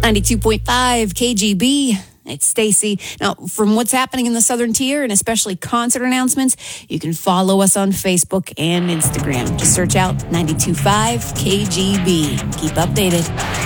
92.5 KGB. It's Stacy. Now, from what's happening in the Southern Tier and especially concert announcements, you can follow us on Facebook and Instagram. Just search out 92.5 KGB. Keep updated.